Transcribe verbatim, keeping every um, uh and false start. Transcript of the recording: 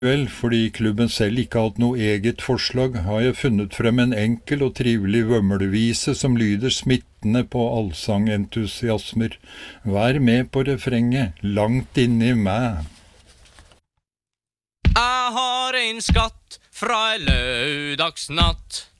Vel, fordi klubben selv ikke har hatt noe eget forslag, har jeg funnet frem en enkel og trivelig vømmelvise som lyder smittende på allsangentusiasmer. Vær med på refrenget, langt inni meg. Jeg har en skatt fra en lørdagsnatt.